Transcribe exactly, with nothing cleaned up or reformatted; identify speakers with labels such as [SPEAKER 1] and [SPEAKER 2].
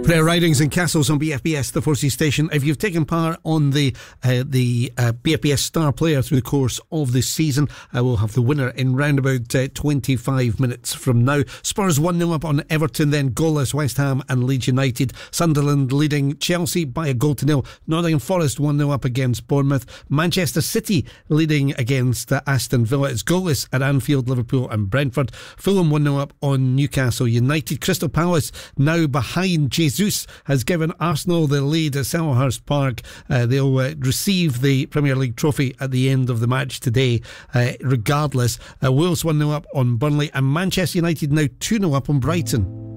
[SPEAKER 1] Prayer Ridings and Castles on B F B S, the Four Seas station. If you've taken part on the uh, the uh, B F B S Star Player through the course of this season, I will have the winner in round about uh, twenty-five minutes from now. Spurs one nil up on Everton, then goalless West Ham and Leeds United. Sunderland leading Chelsea by a goal to nil. Nottingham Forest one nil up against Bournemouth. Manchester City leading against uh, Aston Villa. It's goalless at Anfield, Liverpool and Brentford. Fulham one nil up on Newcastle United. Crystal Palace now behind. Jesus has given Arsenal the lead at Selhurst Park. Uh, they'll uh, receive the Premier League trophy at the end of the match today, uh, regardless. Uh, Wolves one nil up on Burnley, and Manchester United now two nil up on Brighton.